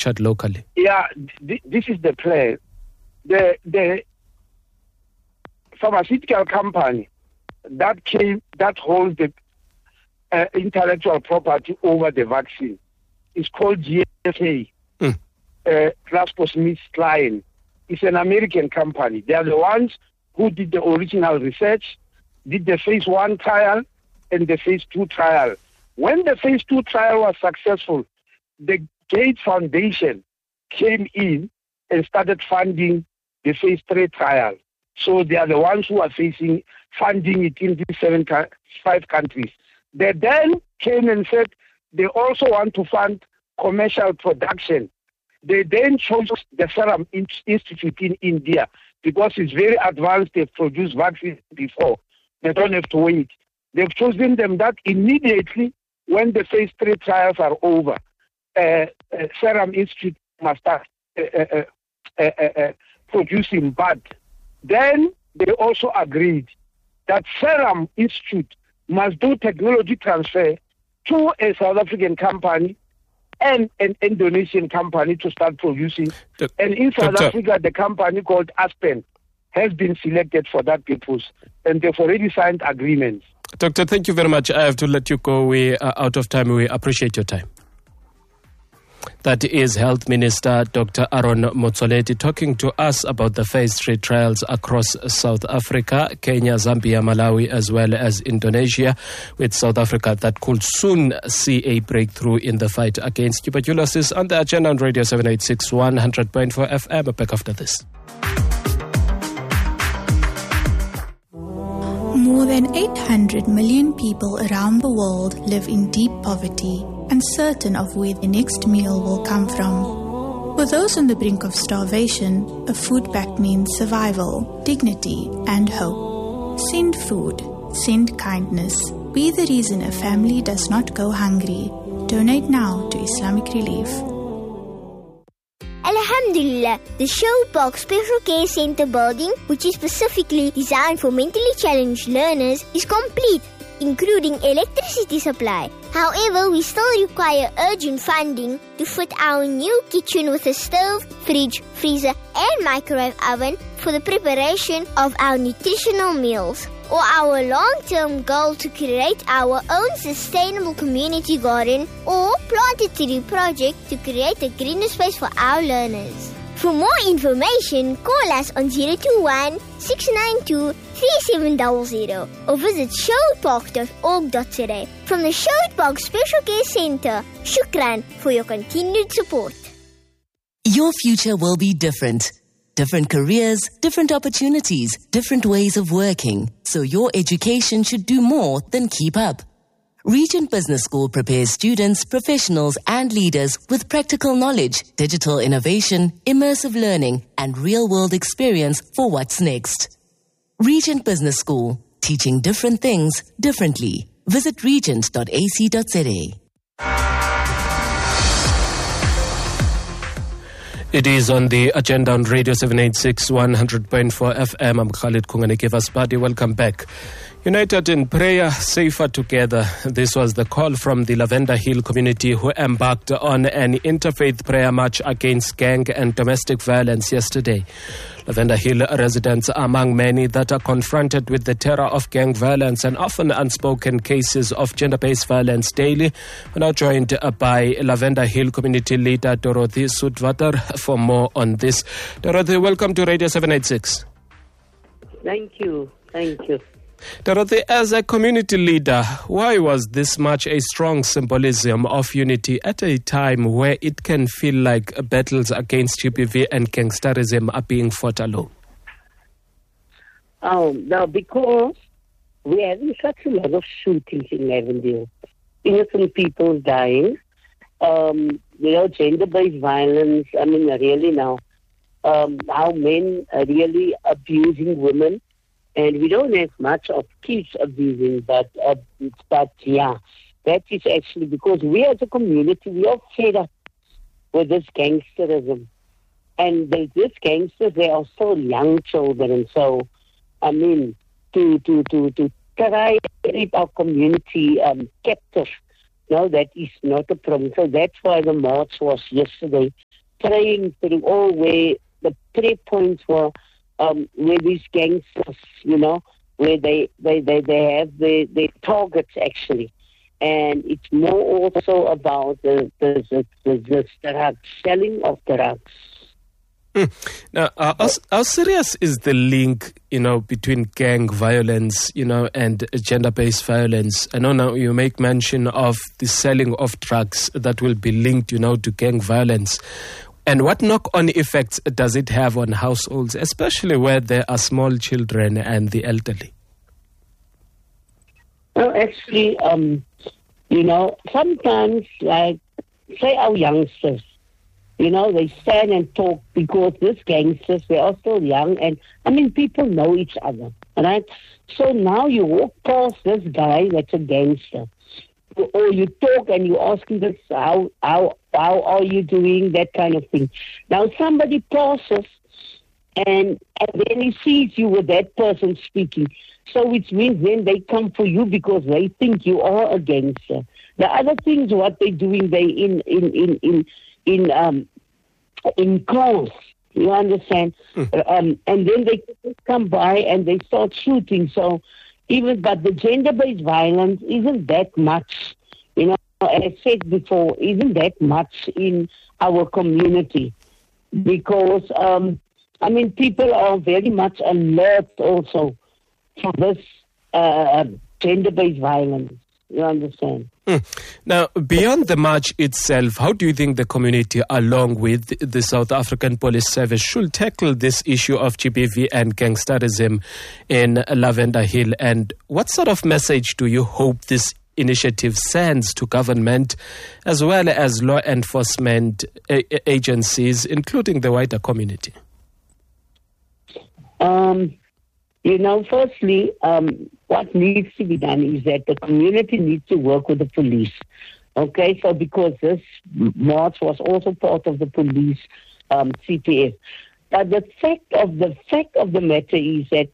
manufactured locally? Yeah, this is the plan. The pharmaceutical company that holds the intellectual property over the vaccine is called GSK, GlaxoSmithKline. It's an American company. They are the ones who did the original research, did the phase 1 trial and the phase 2 trial. When the phase 2 trial was successful, the Gates Foundation came in and started funding the phase 3 trial. So they are the ones who are funding it in these 5 countries. They then came and said they also want to fund commercial production. They then chose the Serum Institute in India because it's very advanced. They've produced vaccines before. They don't have to wait. They've chosen them that immediately when the phase 3 trials are over, Serum Institute must start producing. But then they also agreed that Serum Institute must do technology transfer to a South African company and an Indonesian company to start producing. And in South Africa, the company called Aspen has been selected for that purpose, and they've already signed agreements. Doctor, thank you very much. I have to let you go. We are out of time. We appreciate your time. That is Health Minister Dr. Aaron Motsoaledi talking to us about the phase 3 trials across South Africa, Kenya, Zambia, Malawi, as well as Indonesia, with South Africa that could soon see a breakthrough in the fight against tuberculosis. On the agenda on Radio 786 100.4 FM. Back after this. More than 800 million people around the world live in deep poverty, uncertain of where the next meal will come from. For those on the brink of starvation, a food pact means survival, dignity, and hope. Send food. Send kindness. Be the reason a family does not go hungry. Donate now to Islamic Relief. Alhamdulillah, the Sherwood Park Special Care Center building, which is specifically designed for mentally challenged learners, is complete, including electricity supply. However, we still require urgent funding to fit our new kitchen with a stove, fridge, freezer, and microwave oven for the preparation of our nutritional meals, or our long-term goal to create our own sustainable community garden, or plant a tree project to create a greener space for our learners. For more information, call us on 021 692 3700 or visit sherwoodpark.org.za. From the Sherwood Park Special Care Center, shukran for your continued support. Your future will be different. Different careers, different opportunities, different ways of working. So your education should do more than keep up. Regent Business School prepares students, professionals, and leaders with practical knowledge, digital innovation, immersive learning, and real-world experience for what's next. Regent Business School, teaching different things differently. Visit regent.ac.za. It is on the agenda on Radio 786 100.4 FM. I'm Khalid Kunganeke-Vaspadi. Welcome back. United in prayer, safer together. This was the call from the Lavender Hill community who embarked on an interfaith prayer march against gang and domestic violence yesterday. Lavender Hill residents are among many that are confronted with the terror of gang violence and often unspoken cases of gender-based violence daily. We're now joined by Lavender Hill community leader Dorothy Soetwater for more on this. Dorothy, welcome to Radio 786. Thank you. Dorothy, as a community leader, why was this march a strong symbolism of unity at a time where it can feel like battles against GBV and gangsterism are being fought alone? Now, because we're having such a lot of shootings in Avondale, innocent people dying, gender-based violence, really now, how men are really abusing women. And we don't have much of kids abusing, but yeah, that is actually because we as a community, we are fed up with this gangsterism. And these gangsters, they are still young children. So, to try to keep our community captive no, that is not a problem. So that's why the march was yesterday, praying through all where the prayer points were, where these gangsters, where they have their targets actually. And it's more also about the drugs, selling of drugs. Now, how serious is the link, between gang violence, and gender-based violence? I know now you make mention of the selling of drugs that will be linked, to gang violence. And what knock-on effects does it have on households, especially where there are small children and the elderly? Well, actually, sometimes, like, say our youngsters, they stand and talk because these gangsters, they are still young and, people know each other, right? So now you walk past this guy that's a gangster, or you talk and you ask him this, how are you doing, that kind of thing. Now somebody passes and then he sees you with that person speaking. So which means then they come for you because they think you are a gangster. The other things, what they're doing, they in cars, you understand? And then they come by and they start shooting. So but the gender-based violence isn't that much, as I said before, isn't that much in our community because, people are very much alert also for this gender-based violence. You understand? Now, beyond the march itself, how do you think the community, along with the South African Police Service, should tackle this issue of GBV and gangsterism in Lavender Hill? And what sort of message do you hope this initiative sends to government as well as law enforcement agencies, including the wider community? Firstly, what needs to be done is that the community needs to work with the police. Okay, so because this march was also part of the police CPF. But the fact of the matter is that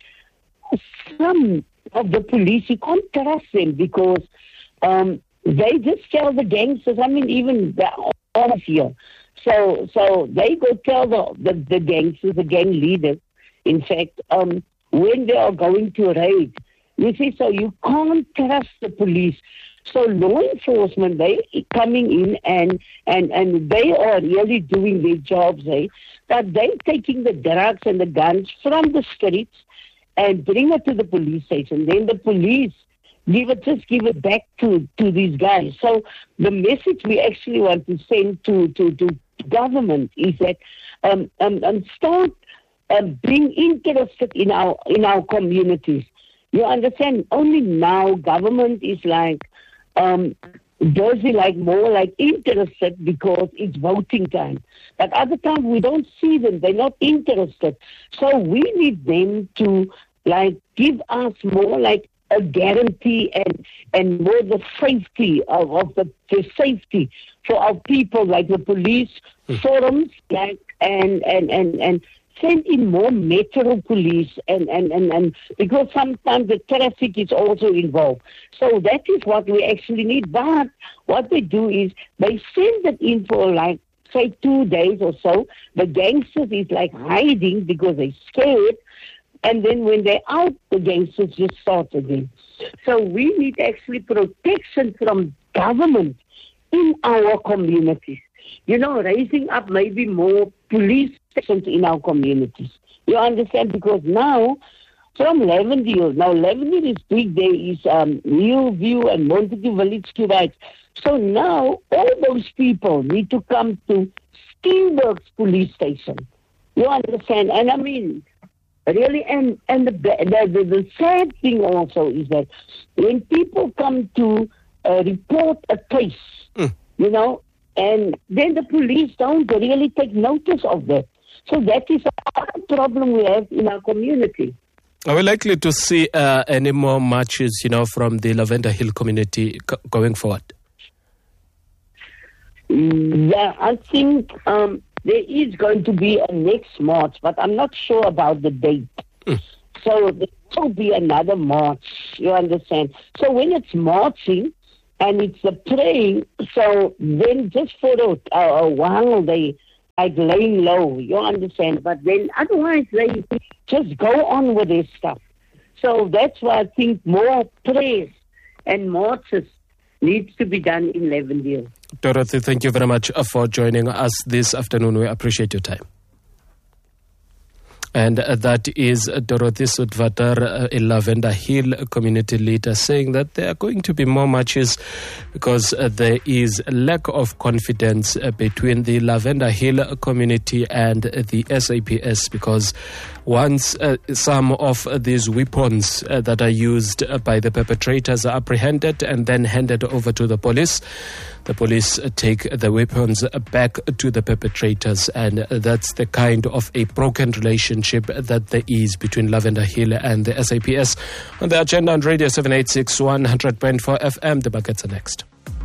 some of the police, you can't trust them because they just tell the gangsters, even the arms here. So they go tell the gangsters, the gang leaders, in fact, when they are going to raid. You see, so you can't trust the police. So law enforcement, they coming in and they are really doing their jobs, but they taking the drugs and the guns from the streets and bring it to the police station. Then the police give it back to these guys. So the message we actually want to send to government is that start being interested in our communities. You understand? Only now government is like busy, more interested because it's voting time. But other times we don't see them; they're not interested. So we need them to give us more a guarantee and more the safety of the safety for our people, like the police forums, and send in more metro police and because sometimes the traffic is also involved. So that is what we actually need. But what they do is they send it in for say 2 days or so. The gangsters is hiding because they're scared. And then when they're out, the gangsters just start again. So we need actually protection from government in our communities. Raising up maybe more police stations in our communities. You understand? Because now, from Lavender is big, there is Millview and Montague Village to right. So now, all those people need to come to Steenberg's police station. You understand? And really, and the sad thing also is that when people come to report a case, and then the police don't really take notice of that. So that is a problem we have in our community. Are we likely to see any more marches, from the Lavender Hill community going forward? Yeah, I think there is going to be a next march, but I'm not sure about the date. So there will be another march, you understand. So when it's marching, and it's a praying. So then just for a while they like laying low, you understand? But then otherwise they just go on with their stuff. So that's why I think more prayers and marches needs to be done in Lavendale. Dorothy, thank you very much for joining us this afternoon. We appreciate your time. And that is Dorothy Sudvatar, a Lavender Hill community leader, saying that there are going to be more marches because there is a lack of confidence between the Lavender Hill community and the SAPS, because once some of these weapons that are used by the perpetrators are apprehended and then handed over to the police take the weapons back to the perpetrators, and that's the kind of a broken relationship that there is between Lavender Hill and the SAPS. On the agenda on Radio 786 100.4 FM, the buckets are next.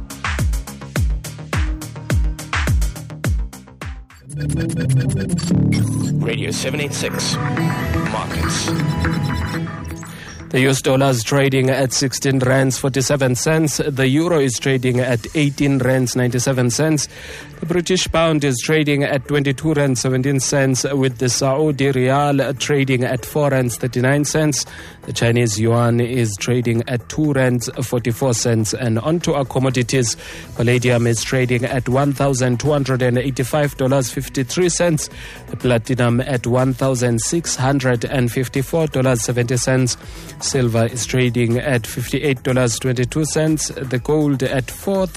Radio 786 Markets. The US dollar is trading at 16 rands 47 cents. The euro is trading at 18 rands 97 cents. The British pound is trading at 22 rands 17 cents, with the Saudi Riyal trading at 4 rands 39 cents. The Chinese yuan is trading at 2 rands 44 cents. And onto our commodities, palladium is trading at $1,285.53. The platinum at $1,654.70. Silver is trading at $58.22. The gold at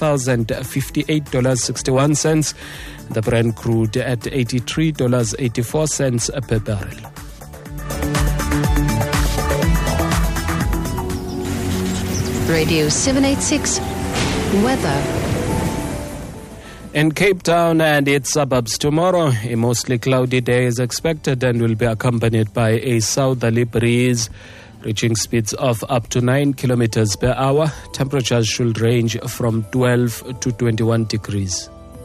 $4,058.61. The Brent crude at $83.84 per barrel. Radio 786 Weather. In Cape Town and its suburbs tomorrow, a mostly cloudy day is expected and will be accompanied by a southerly breeze reaching speeds of up to 9 kilometers per hour. Temperatures should range from 12 to 21 degrees.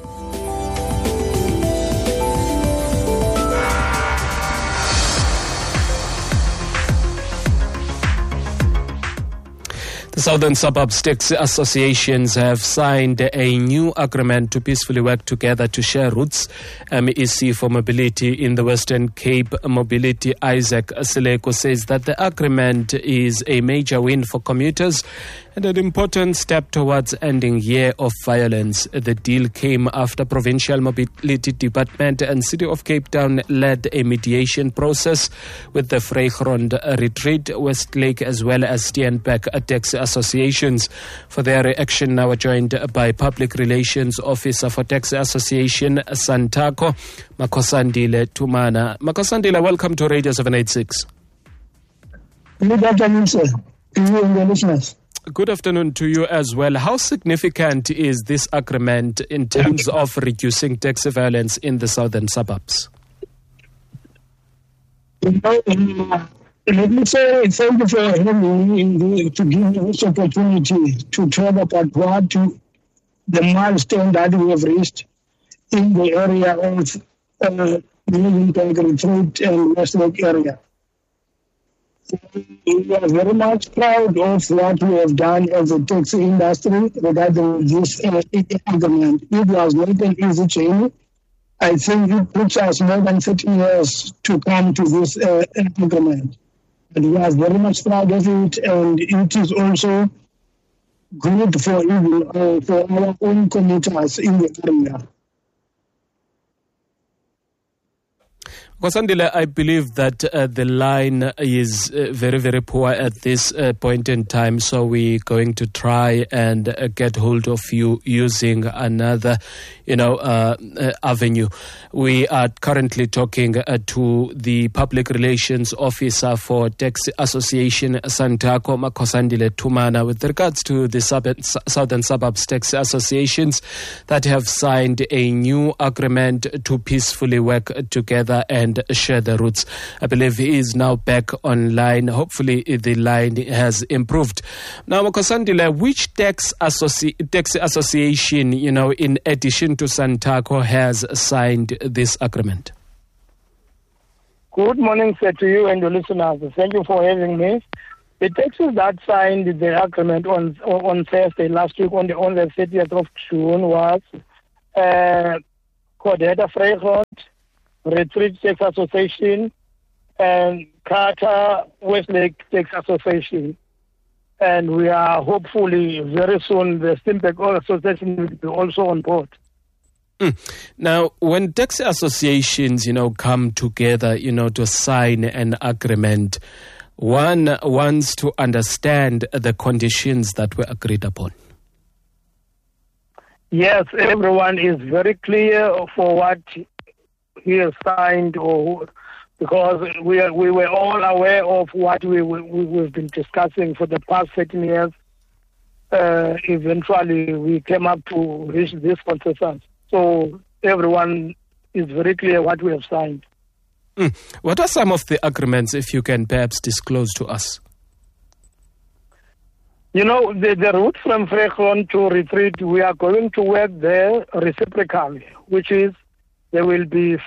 The Southern Suburbs Taxi Associations have signed a new agreement to peacefully work together to share routes. MEC for Mobility in the Western Cape Mobility, Isaac Sileko, says that the agreement is a major win for commuters and an important step towards ending year of violence. The deal came after Provincial Mobility Department and City of Cape Town led a mediation process with the Vrygrond Retreat, Westlake as well as Steenbeck Taxi Associations. For their reaction, now we're joined by Public Relations Officer for Taxi Association Santaco, Makosandile Tumana. Makosandile, welcome to Radio 786. Good afternoon, sir. To you and the listeners. Good afternoon to you as well. How significant is this agreement in terms of reducing taxi violence in the southern suburbs? Let me say thank you for having me to give me this opportunity to talk about the milestone that we have reached in the area of Steenbeck Retreat and Westlake area. We are very much proud of what we have done as a taxi industry regarding this agreement. It was not an easy journey. I think it took us more than 30 years to come to this agreement. But we are very much proud of it, and it is also good for our own commuters in the area. Kwasandile, I believe that the line is very, very poor at this point in time, so we're going to try and get hold of you using another, avenue. We are currently talking to the Public Relations Officer for Taxi Association, Santaco Makosandile Tumana, with regards to the Southern Suburbs Taxi Associations that have signed a new agreement to peacefully work together and share the routes. I believe he is now back online. Hopefully the line has improved. Now, Makosandile, which taxi association, in addition to Santaco, has signed this agreement? Good morning, sir, to you and the listeners. Thank you for having me. The taxis that signed the agreement on Thursday last week, on the 30th of June, was Codeta Vrygrond, Retreat Tax Association, and Carter Westlake Tax Association. And we are hopefully very soon the Steamback Association will be also on board. Now, when taxi associations, come together, to sign an agreement, one wants to understand the conditions that were agreed upon. Yes, everyone is very clear for what he has signed, because we were all aware of what we've been discussing for the past 13 years. Eventually, we came up to reach this consensus. So everyone is very clear what we have signed. What are some of the agreements, if you can perhaps disclose to us? The route from Vrygrond to Retreat, we are going to work there reciprocally, which is there will be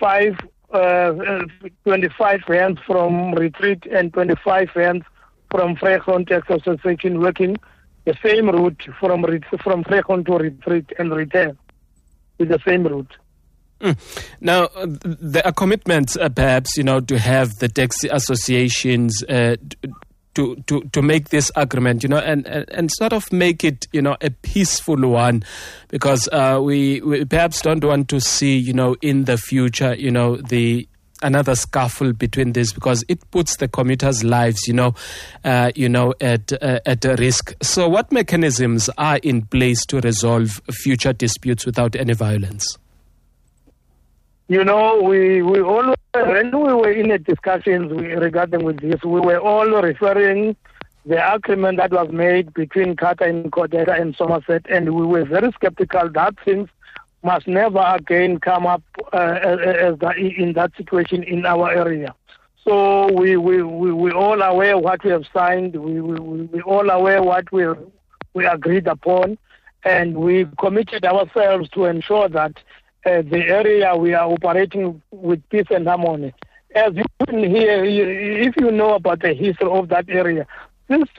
25 rands from Retreat and 25 rands from Vrygrond Tax Association working the same route from Vrygrond to Retreat and return with the same route. Now, there are commitments, perhaps, to have the taxi associations to make this agreement, and sort of make it, a peaceful one, because we perhaps don't want to see, in the future, another scuffle between this, because it puts the commuters' lives, at risk. So, what mechanisms are in place to resolve future disputes without any violence? We always, when we were in the discussions regarding with this, we were all referring the agreement that was made between Carter and Codeta and Somerset, and we were very skeptical that things must never again come up in that situation in our area. So we all aware what we have signed. We all aware what we agreed upon, and we committed ourselves to ensure that the area we are operating with peace and harmony. As you can hear, if you know about the history of that area, since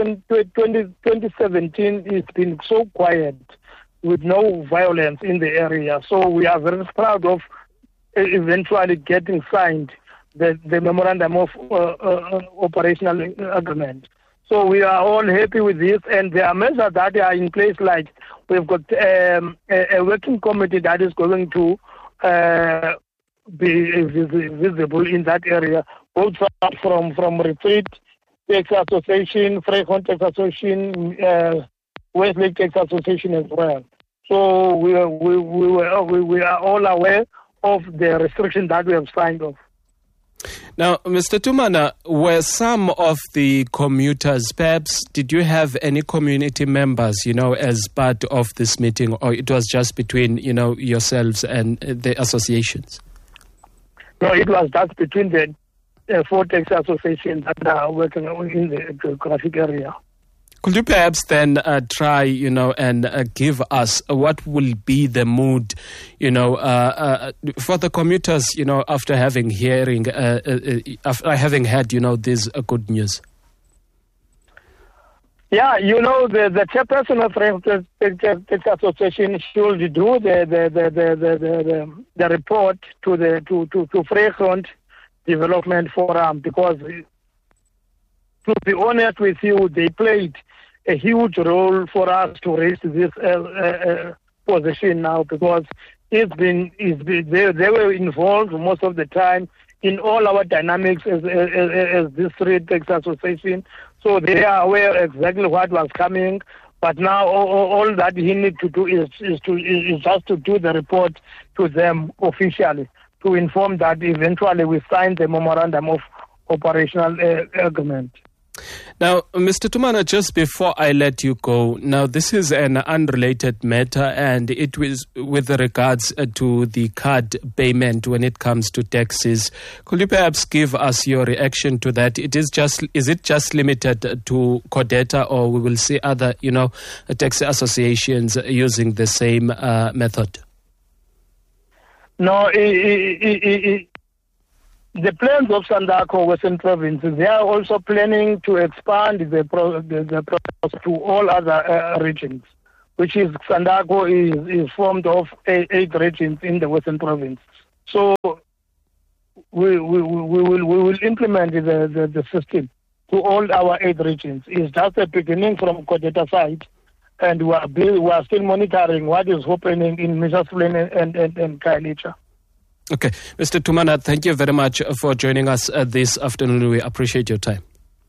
2017, it's been so quiet with no violence in the area. So we are very proud of eventually getting signed the memorandum of operational agreement. So we are all happy with this, and there are measures that are in place, like we've got a working committee that is going to be visible in that area, both from Retreat Tax Association, Vrygrond Tax Association, Westlake Tax Association as well. So we are all aware of the restriction that we have signed off. Now, Mr. Tumana, were some of the commuters, perhaps, did you have any community members, as part of this meeting, or it was just between, yourselves and the associations? No, it was just between the four taxi associations that are working in the geographic area. Could you perhaps then try, and give us what will be the mood, for the commuters, after having had, this good news? Yeah, the chairperson of the Tax Association should do the report to Vrygrond Development Forum, because to be honest with you, they played a huge role for us to reach this position now, because they were involved most of the time in all our dynamics as this three tax association. So they are aware exactly what was coming. But now all that he needs to do is just to do the report to them officially, to inform that eventually we signed the memorandum of operational agreement. Now, Mr. Tumana, just before I let you go, now this is an unrelated matter, and it was with regards to the card payment when it comes to taxes. Could you perhaps give us your reaction to that? Is it just limited to Codeta, or we will see other, taxi associations using the same method? No, the plans of SANDACO Western Provinces, they are also planning to expand the process to all other regions, which is SANDACO is formed of 8 regions in the Western Province. So we will implement the system to all our 8 regions. It's just a beginning from Kodeta side, and we are still monitoring what is happening in Mitchells Plain and Khayelitsha. Okay. Mr. Tumana, thank you very much for joining us this afternoon. We appreciate your time.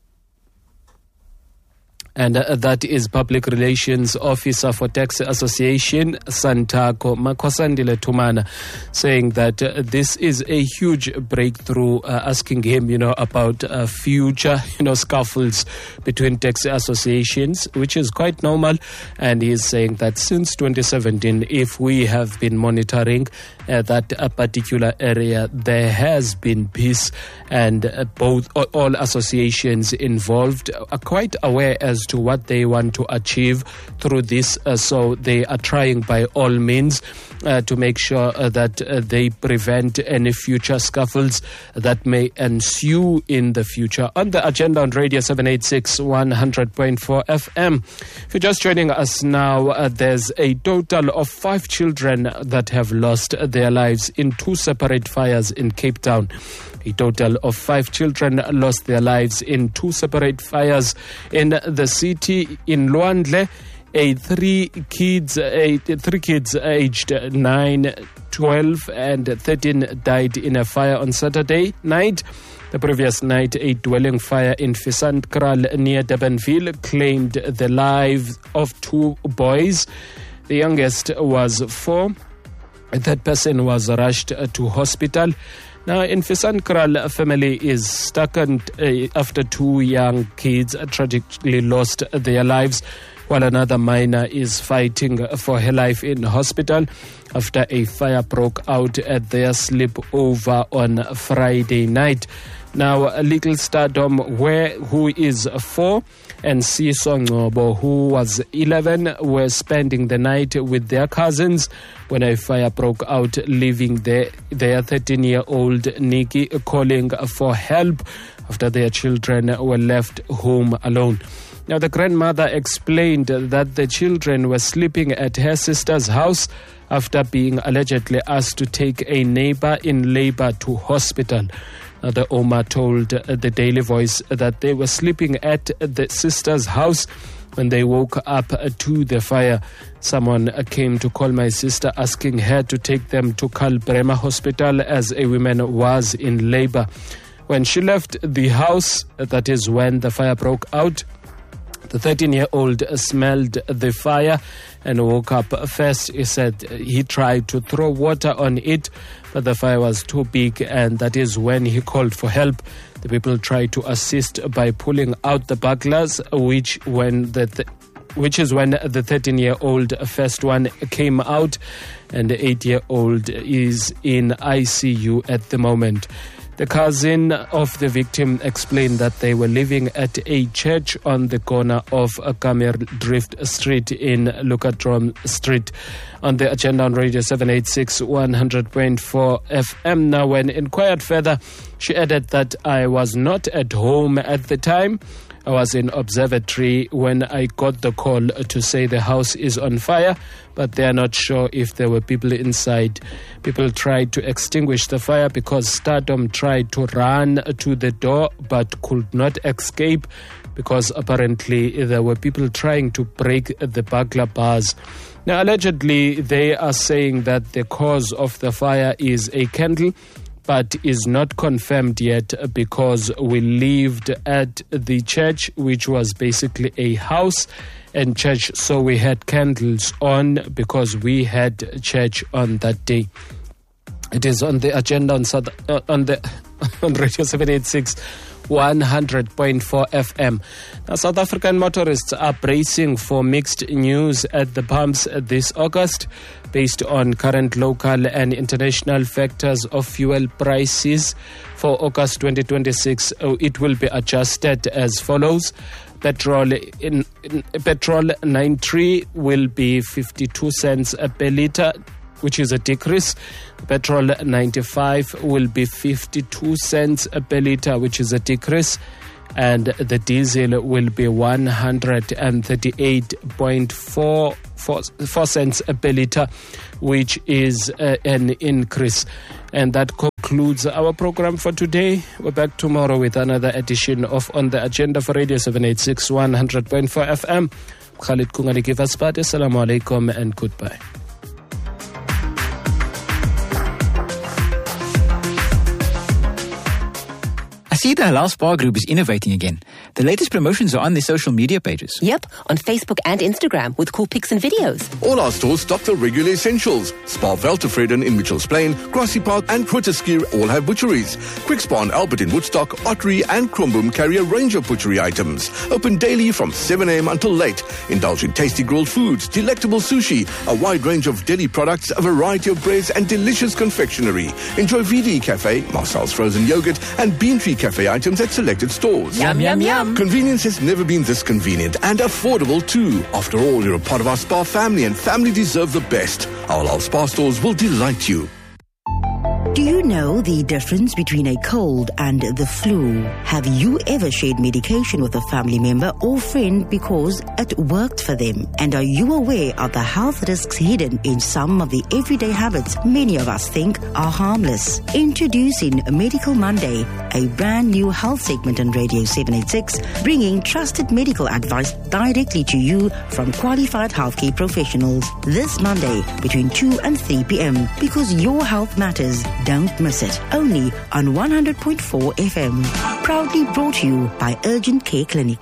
And that is Public Relations Officer for Taxi Association, SANTACO, Makhosandile Tumana, saying that this is a huge breakthrough, asking him, about future, scuffles between taxi associations, which is quite normal. And he's saying that since 2017, if we have been monitoring that particular area, there has been peace, and all associations involved are quite aware as to what they want to achieve through this. So they are trying by all means to make sure that they prevent any future scuffles that may ensue in the future. On the agenda on Radio 786 100.4 FM. If you're just joining us now, there's a total of 5 children that have lost their lives in 2 separate fires in Cape Town. A total of 5 children lost their lives in 2 separate fires in the city. In Luandle, 3 kids aged 9, 12 and 13 died in a fire on Saturday night. The previous night, a dwelling fire in Fisantkral near Durbanville claimed the lives of 2 boys. The youngest was 4. That person was rushed to hospital. Now, in Fisantkral, a family is stuck after 2 young kids tragically lost their lives, while another minor is fighting for her life in hospital after a fire broke out at their sleepover on Friday night. Now, Little Stardom, who is 4, and Siso Ngobo, who was 11, were spending the night with their cousins when a fire broke out, leaving their 13-year-old Nikki calling for help after their children were left home alone. Now, the grandmother explained that the children were sleeping at her sister's house after being allegedly asked to take a neighbor in labor to hospital. The Oma told the Daily Voice that they were sleeping at the sister's house when they woke up to the fire. Someone came to call my sister asking her to take them to Karl Bremer Hospital as a woman was in labor. When she left the house, that is when the fire broke out, the 13-year-old smelled the fire and woke up. First, he said he tried to throw water on it, but the fire was too big, and that is when he called for help. The people tried to assist by pulling out the burglars, which is when the 13-year-old first one came out, and the 8-year-old is in ICU at the moment. The cousin of the victim explained that they were living at a church on the corner of Kamerdrift Street in Lucatron Street. On the agenda on Radio 786 100.4 FM. Now, when inquired further, she added that I was not at home at the time. I was in observatory when I got the call to say the house is on fire, but they are not sure if there were people inside. People tried to extinguish the fire because Stardom tried to run to the door but could not escape because apparently there were people trying to break the burglar bars. Now, allegedly, they are saying that the cause of the fire is a candle, but is not confirmed yet because we lived at the church, which was basically a house and church, so we had candles on because we had church on that day. It is on the agenda on Radio 786 100.4 FM. Now, South African motorists are bracing for mixed news at the pumps this August based on current local and international factors of fuel prices. For August 2026, it will be adjusted as follows. Petrol 93 will be 52 cents per litre. which is a decrease. Petrol 95 will be 52 cents per litre, which is a decrease. And the diesel will be 138.44 cents per litre, which is an increase. And that concludes our program for today. We're back tomorrow with another edition of On the Agenda for Radio 786 100.4 FM. Khalid Kungani Kivaspat. Assalamu alaikum and goodbye. I see the Halal Spa Group is innovating again. The latest promotions are on their social media pages. Yep, on Facebook and Instagram with cool pics and videos. All our stores stock the regular essentials. Spa Veltevreden in Mitchells Plain, Grassy Park and Grooteskier all have butcheries. Quick Spa and Albert in Woodstock, Ottery and Kromboom carry a range of butchery items. Open daily from 7 a.m. until late. Indulge in tasty grilled foods, delectable sushi, a wide range of deli products, a variety of breads and delicious confectionery. Enjoy VD Cafe, Marcel's frozen yogurt and Bean Tree Cafe items at selected stores. Yum, yum, yum. Convenience has never been this convenient and affordable too. After all, you're a part of our spa family and family deserve the best. Our Halal Spa stores will delight you. Do you know the difference between a cold and the flu? Have you ever shared medication with a family member or friend because it worked for them? And are you aware of the health risks hidden in some of the everyday habits many of us think are harmless? Introducing Medical Monday, a brand new health segment on Radio 786, bringing trusted medical advice directly to you from qualified healthcare professionals. This Monday between 2 and 3 p.m. because your health matters. Don't miss it. Only on 100.4 FM. Proudly brought to you by Urgent Care Clinic.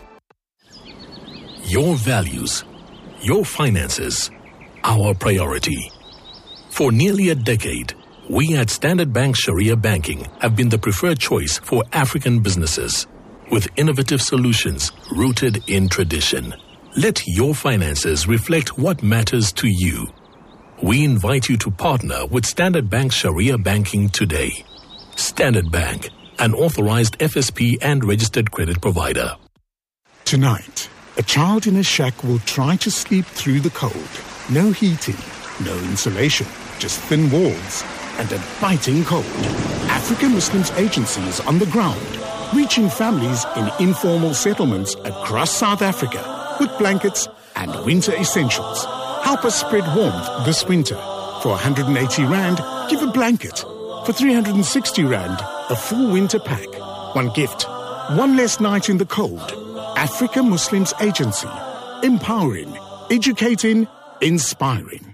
Your values, your finances, our priority. For nearly a decade, we at Standard Bank Sharia Banking have been the preferred choice for African businesses with innovative solutions rooted in tradition. Let your finances reflect what matters to you. We invite you to partner with Standard Bank Sharia Banking today. Standard Bank, an authorized FSP and registered credit provider. Tonight, a child in a shack will try to sleep through the cold. No heating, no insulation, just thin walls and a biting cold. African Muslims Agency is on the ground, reaching families in informal settlements across South Africa with blankets and winter essentials. Help us spread warmth this winter. For 180 Rand, give a blanket. For 360 Rand, a full winter pack. One gift, one less night in the cold. Africa Muslims Agency. Empowering, educating, inspiring.